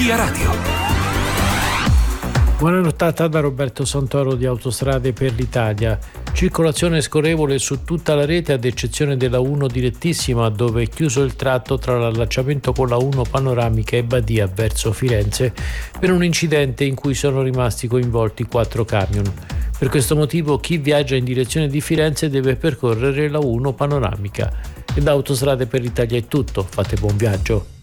Via Radio. Buona nottata da Roberto Santoro di Autostrade per l'Italia. Circolazione scorrevole su tutta la rete ad eccezione della 1 direttissima, dove è chiuso il tratto tra l'allacciamento con la 1 panoramica e Badia verso Firenze per un incidente in cui sono rimasti coinvolti 4 camion. Per questo motivo chi viaggia in direzione di Firenze deve percorrere la 1 panoramica. E da Autostrade per l'Italia è tutto, fate buon viaggio.